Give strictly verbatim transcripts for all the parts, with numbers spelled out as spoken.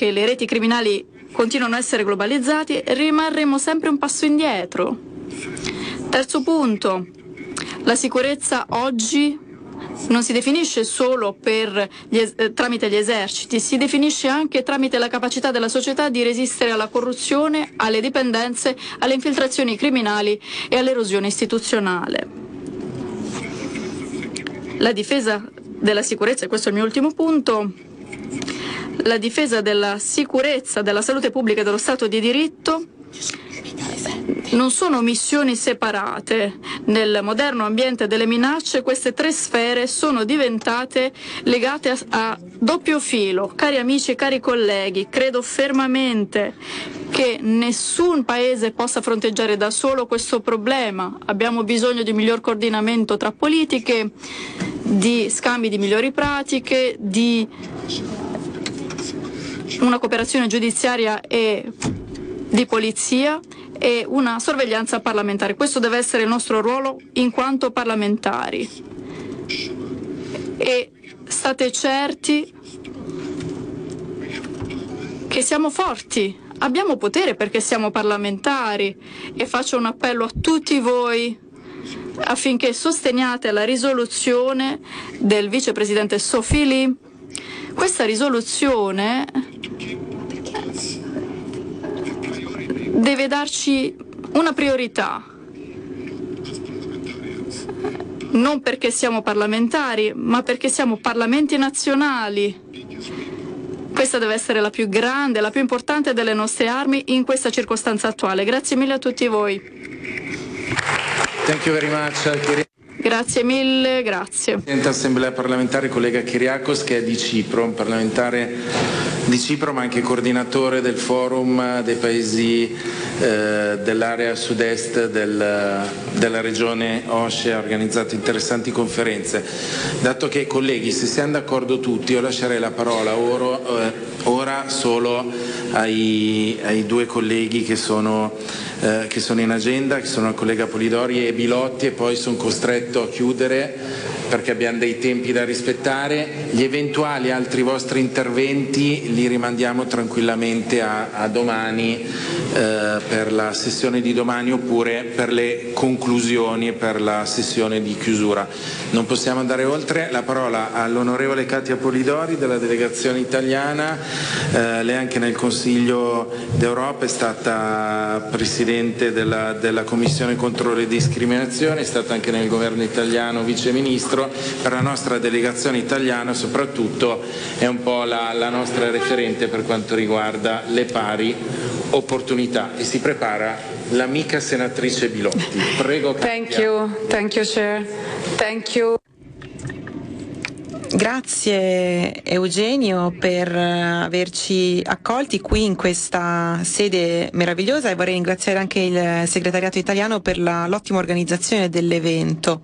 che le reti criminali continuano a essere globalizzate, rimarremo sempre un passo indietro. Terzo punto, la sicurezza oggi non si definisce solo per gli es- tramite gli eserciti, si definisce anche tramite la capacità della società di resistere alla corruzione, alle dipendenze, alle infiltrazioni criminali e all'erosione istituzionale. La difesa della sicurezza, e questo è il mio ultimo punto, la difesa della sicurezza, della salute pubblica e dello Stato di diritto non sono missioni separate. Nel moderno ambiente delle minacce queste tre sfere sono diventate legate a, a doppio filo. Cari amici e cari colleghi, credo fermamente che nessun paese possa fronteggiare da solo questo problema. Abbiamo bisogno di un miglior coordinamento tra politiche, di scambi di migliori pratiche, di una cooperazione giudiziaria e di polizia e una sorveglianza parlamentare. Questo deve essere il nostro ruolo in quanto parlamentari. E state certi che siamo forti, abbiamo potere perché siamo parlamentari, e faccio un appello a tutti voi affinché sosteniate la risoluzione del vicepresidente Sophie Li. Questa risoluzione deve darci una priorità, non perché siamo parlamentari, ma perché siamo parlamenti nazionali. Questa deve essere la più grande, la più importante delle nostre armi in questa circostanza attuale. Grazie mille a tutti voi. Thank you very much. Grazie mille, grazie. Presidente Assemblea parlamentare, collega Kyriakos, che è di Cipro, un parlamentare di Cipro ma anche coordinatore del forum dei paesi eh, dell'area sud-est del, della regione OSCE, ha organizzato interessanti conferenze. Dato che, colleghi, se siamo d'accordo tutti, io lascerei la parola ora, eh, ora solo ai, ai due colleghi che sono, eh, che sono in agenda, che sono il collega Polidori e Bilotti, e poi sono costretto a chiudere perché abbiamo dei tempi da rispettare. Gli eventuali altri vostri interventi li rimandiamo tranquillamente a, a domani, eh, per la sessione di domani, oppure per le conclusioni e per la sessione di chiusura. Non possiamo andare oltre. La parola all'onorevole Katia Polidori della delegazione italiana. Eh, lei anche nel Consiglio d'Europa è stata Presidente della, della Commissione contro le discriminazioni, è stata anche nel governo italiano Vice Ministro. Per la nostra delegazione italiana soprattutto è un po' la, la nostra referente per quanto riguarda le pari opportunità, e si prepara l'amica senatrice Bilotti. Prego. Thank you, thank you, Chair. Thank you. Grazie Eugenio per averci accolti qui in questa sede meravigliosa, e vorrei ringraziare anche il segretariato italiano per la, l'ottima organizzazione dell'evento.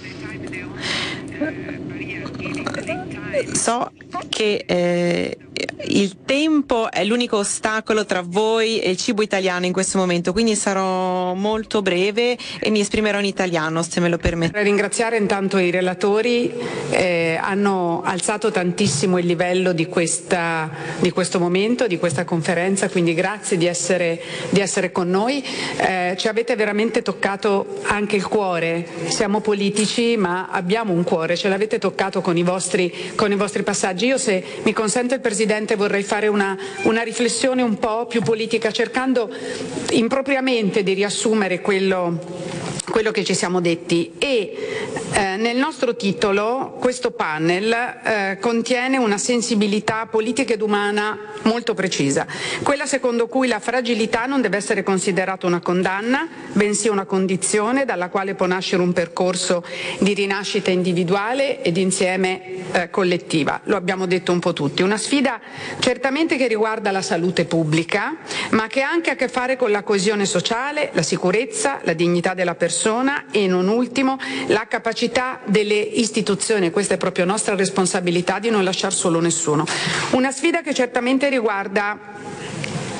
So che eh, il tempo è l'unico ostacolo tra voi e il cibo italiano in questo momento, quindi sarò molto breve e mi esprimerò in italiano, se me lo permette. Vorrei ringraziare intanto i relatori, eh, hanno alzato tantissimo il livello di, questa, di questo momento, di questa conferenza, quindi grazie di essere, di essere con noi. Eh, ci avete veramente toccato anche il cuore, siamo politici ma abbiamo un cuore, ce l'avete toccato con i vostri, con i vostri passaggi. Io, se mi consente il Presidente, vorrei fare una, una riflessione un po' più politica, cercando impropriamente di riassumere quello quello che ci siamo detti, e eh, nel nostro titolo questo panel eh, contiene una sensibilità politica ed umana molto precisa, quella secondo cui la fragilità non deve essere considerata una condanna, bensì una condizione dalla quale può nascere un percorso di rinascita individuale ed insieme eh, collettiva. Lo abbiamo detto un po' tutti, una sfida certamente che riguarda la salute pubblica, ma che ha anche a che fare con la coesione sociale, la sicurezza, la dignità della persona e, non ultimo, la capacità delle istituzioni, questa è proprio nostra responsabilità, di non lasciar solo nessuno. Una sfida che certamente riguarda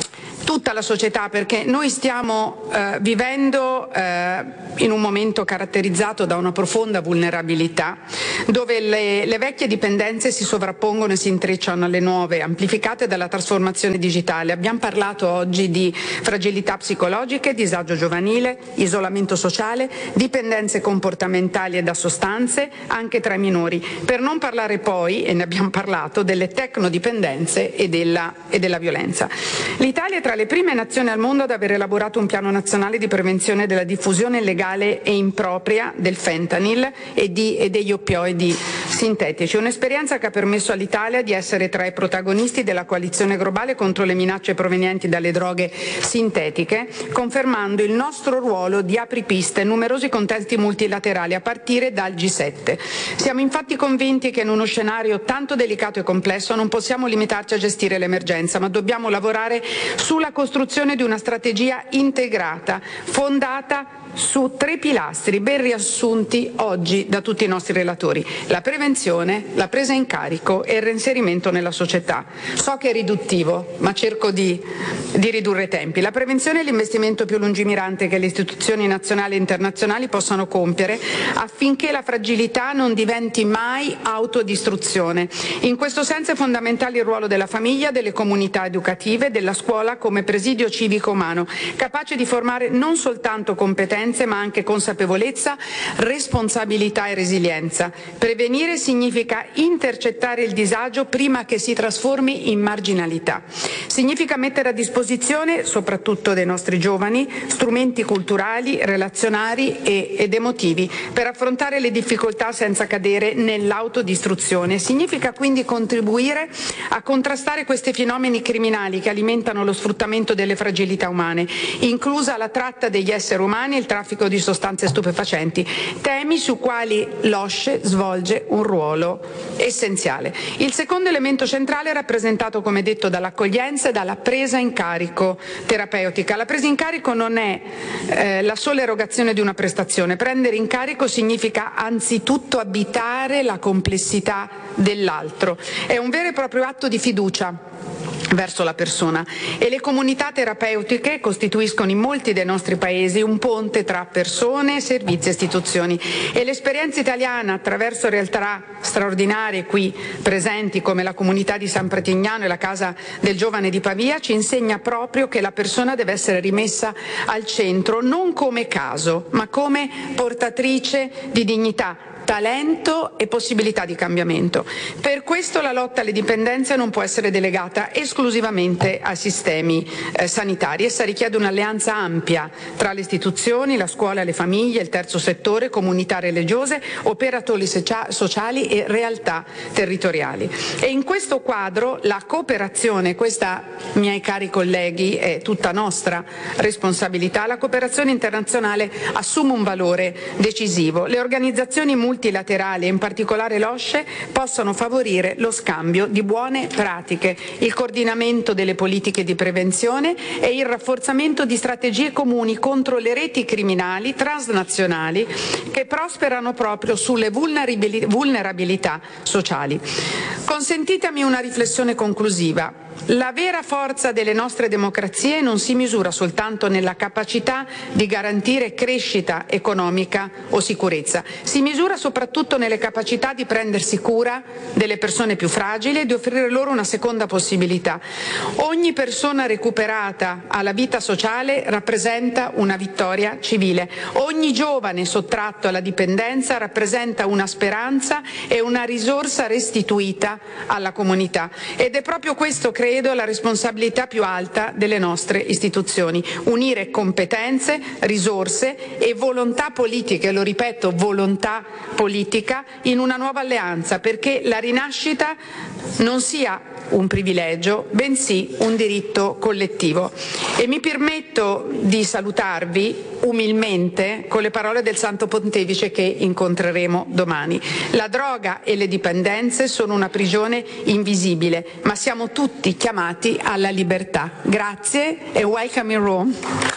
tutta la società, perché noi stiamo eh, vivendo eh, in un momento caratterizzato da una profonda vulnerabilità, dove le, le vecchie dipendenze si sovrappongono e si intrecciano alle nuove, amplificate dalla trasformazione digitale. Abbiamo parlato oggi di fragilità psicologiche, disagio giovanile, isolamento sociale, dipendenze comportamentali e da sostanze, anche tra i minori, per non parlare poi, e ne abbiamo parlato, delle tecnodipendenze e della, e della violenza. L'Italia è tra le prime nazioni al mondo ad aver elaborato un piano nazionale di prevenzione della diffusione illegale e impropria del fentanyl e, di, e degli oppioidi sintetici, un'esperienza che ha permesso all'Italia di essere tra i protagonisti della coalizione globale contro le minacce provenienti dalle droghe sintetiche, confermando il nostro ruolo di apripista in numerosi contesti multilaterali a partire dal G sette. Siamo infatti convinti che in uno scenario tanto delicato e complesso non possiamo limitarci a gestire l'emergenza, ma dobbiamo lavorare sulla costruzione di una strategia integrata, fondata su tre pilastri ben riassunti oggi da tutti i nostri relatori: la prevenzione, la presa in carico e il reinserimento nella società. So che è riduttivo, ma cerco di, di ridurre i tempi. La prevenzione è l'investimento più lungimirante che le istituzioni nazionali e internazionali possano compiere affinché la fragilità non diventi mai autodistruzione. In questo senso è fondamentale il ruolo della famiglia, delle comunità educative, della scuola come presidio civico umano, capace di formare non soltanto competenze ma anche consapevolezza, responsabilità e resilienza. Prevenire significa intercettare il disagio prima che si trasformi in marginalità. Significa mettere a disposizione, soprattutto dei nostri giovani, strumenti culturali, relazionali e, ed emotivi per affrontare le difficoltà senza cadere nell'autodistruzione. Significa quindi contribuire a contrastare questi fenomeni criminali che alimentano lo sfruttamento delle fragilità umane, inclusa la tratta degli esseri umani e il traffico di sostanze stupefacenti, temi su quali l'O S C E svolge un ruolo essenziale. Il secondo elemento centrale è rappresentato, come detto, dall'accoglienza e dalla presa in carico terapeutica. La presa in carico non è eh, la sola erogazione di una prestazione. Prendere in carico significa anzitutto abitare la complessità dell'altro. È un vero e proprio atto di fiducia verso la persona, e le comunità terapeutiche costituiscono in molti dei nostri paesi un ponte tra persone, servizi e istituzioni, e l'esperienza italiana, attraverso realtà straordinarie qui presenti come la comunità di San Pretignano e la Casa del Giovane di Pavia, ci insegna proprio che la persona deve essere rimessa al centro non come caso ma come portatrice di dignità, talento e possibilità di cambiamento. Per questo la lotta alle dipendenze non può essere delegata esclusivamente ai sistemi eh, sanitari. Essa richiede un'alleanza ampia tra le istituzioni, la scuola, le famiglie, il terzo settore, comunità religiose, operatori sociali e realtà territoriali. E in questo quadro la cooperazione, questa, miei cari colleghi, è tutta nostra responsabilità, la cooperazione internazionale assume un valore decisivo. Le organizzazioni multilaterali multilaterali, e in particolare l'O S C E, possono favorire lo scambio di buone pratiche, il coordinamento delle politiche di prevenzione e il rafforzamento di strategie comuni contro le reti criminali transnazionali che prosperano proprio sulle vulnerabilità sociali. Consentitemi una riflessione conclusiva. La vera forza delle nostre democrazie non si misura soltanto nella capacità di garantire crescita economica o sicurezza, si misura soprattutto nelle capacità di prendersi cura delle persone più fragili e di offrire loro una seconda possibilità. Ogni persona recuperata alla vita sociale rappresenta una vittoria civile. Ogni giovane sottratto alla dipendenza rappresenta una speranza e una risorsa restituita alla comunità. Ed è proprio questo, credo, la responsabilità più alta delle nostre istituzioni: unire competenze, risorse e volontà politiche, lo ripeto, volontà politica, in una nuova alleanza, perché la rinascita non sia un privilegio, bensì un diritto collettivo. E mi permetto di salutarvi umilmente con le parole del Santo Pontefice che incontreremo domani. La droga e le dipendenze sono una prigione invisibile, ma siamo tutti chiamati alla libertà. Grazie e welcome in Rome.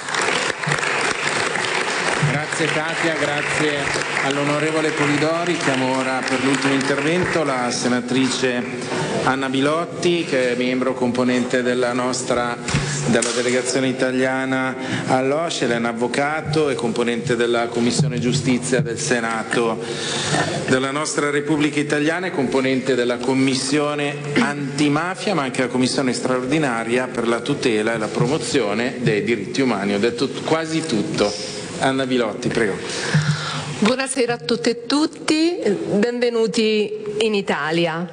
Grazie Katia, grazie all'onorevole Polidori. Chiamo ora per l'ultimo intervento la senatrice Anna Bilotti, che è membro componente della nostra della delegazione italiana all'OSCE, lei è un avvocato e componente della Commissione Giustizia del Senato della nostra Repubblica Italiana e componente della Commissione Antimafia, ma anche la Commissione straordinaria per la tutela e la promozione dei diritti umani. Ho detto quasi tutto. Anna Bilotti, prego. Buonasera a tutte e tutti, benvenuti in Italia.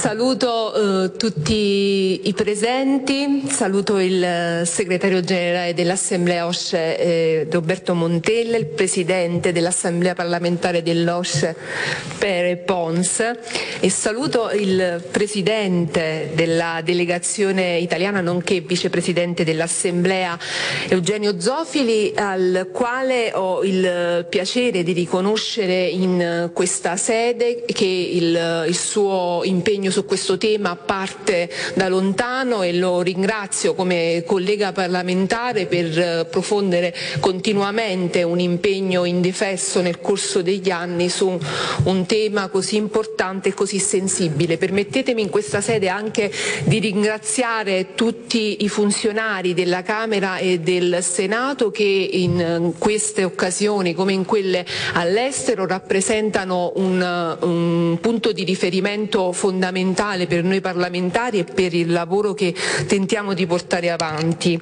Saluto eh, tutti i presenti, saluto il segretario generale dell'Assemblea OSCE eh, Roberto Montella, il presidente dell'Assemblea parlamentare dell'OSCE Pere Pons e saluto il presidente della delegazione italiana nonché vicepresidente dell'Assemblea Eugenio Zofili, al quale ho il piacere di riconoscere in questa sede che il, il suo impegno su questo tema parte da lontano e lo ringrazio come collega parlamentare per profondere continuamente un impegno indefesso nel corso degli anni su un tema così importante e così sensibile. Permettetemi in questa sede anche di ringraziare tutti i funzionari della Camera e del Senato che in queste occasioni come in quelle all'estero rappresentano un, un punto di riferimento fondamentale per noi parlamentari e per il lavoro che tentiamo di portare avanti.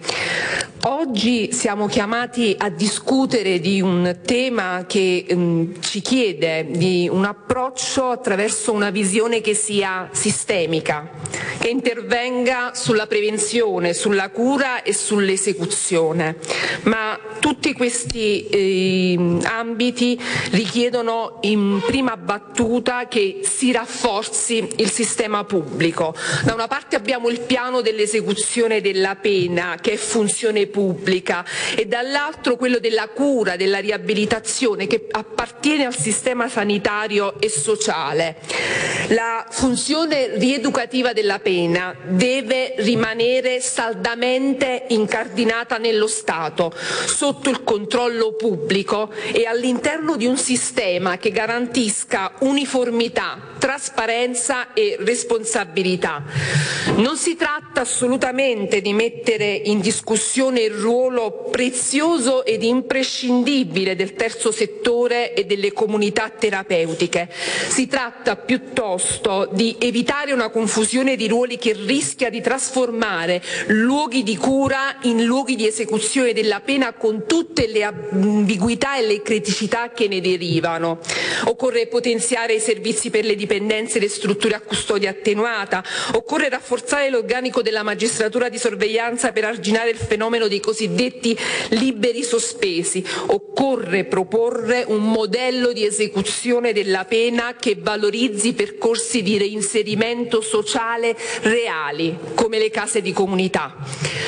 Oggi siamo chiamati a discutere di un tema che um, ci chiede di un approccio attraverso una visione che sia sistemica, che intervenga sulla prevenzione, sulla cura e sull'esecuzione. Ma tutti questi eh, ambiti richiedono in prima battuta che si rafforzi il sistema pubblico. Da una parte abbiamo il piano dell'esecuzione della pena, che è funzione pubblica, e dall'altro quello della cura, della riabilitazione, che appartiene al sistema sanitario e sociale. La funzione rieducativa della pena deve rimanere saldamente incardinata nello Stato, sotto il controllo pubblico e all'interno di un sistema che garantisca uniformità, trasparenza e responsabilità. Non si tratta assolutamente di mettere in discussione il ruolo prezioso ed imprescindibile del terzo settore e delle comunità terapeutiche. Si tratta piuttosto di evitare una confusione di ruoli che rischia di trasformare luoghi di cura in luoghi di esecuzione della pena, con tutte le ambiguità e le criticità che ne derivano. Occorre potenziare i servizi per le dipendenze e le strutture a custodia attenuata, occorre rafforzare l'organico della magistratura di sorveglianza per arginare il fenomeno dei cosiddetti liberi sospesi, occorre proporre un modello di esecuzione della pena che valorizzi percorsi di reinserimento sociale reali, come le case di comunità.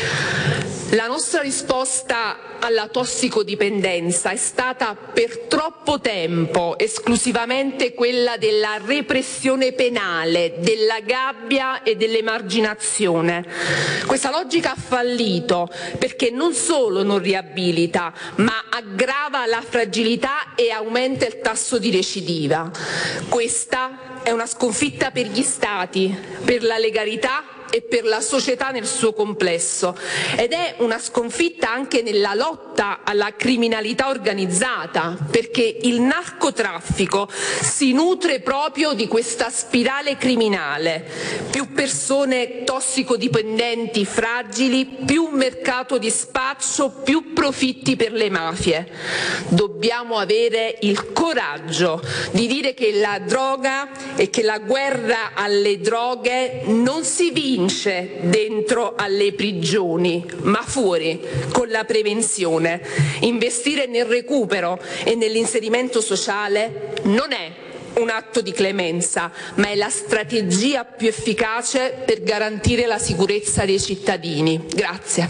La nostra risposta alla tossicodipendenza è stata per troppo tempo esclusivamente quella della repressione penale, della gabbia e dell'emarginazione. Questa logica ha fallito perché non solo non riabilita, ma aggrava la fragilità e aumenta il tasso di recidiva. Questa è una sconfitta per gli Stati, per la legalità e per la società nel suo complesso, ed è una sconfitta anche nella lotta alla criminalità organizzata, perché il narcotraffico si nutre proprio di questa spirale criminale: più persone tossicodipendenti fragili, più mercato di spaccio, più profitti per le mafie. Dobbiamo avere il coraggio di dire che la droga e che la guerra alle droghe non si vince dentro alle prigioni, ma fuori, con la prevenzione. Investire nel recupero e nell'inserimento sociale non è un atto di clemenza, ma è la strategia più efficace per garantire la sicurezza dei cittadini. Grazie.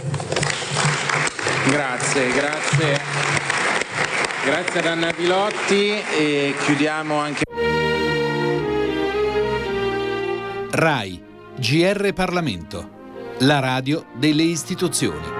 Grazie, grazie. Grazie ad Anna Bilotti e chiudiamo anche RAI G R Parlamento, la radio delle istituzioni.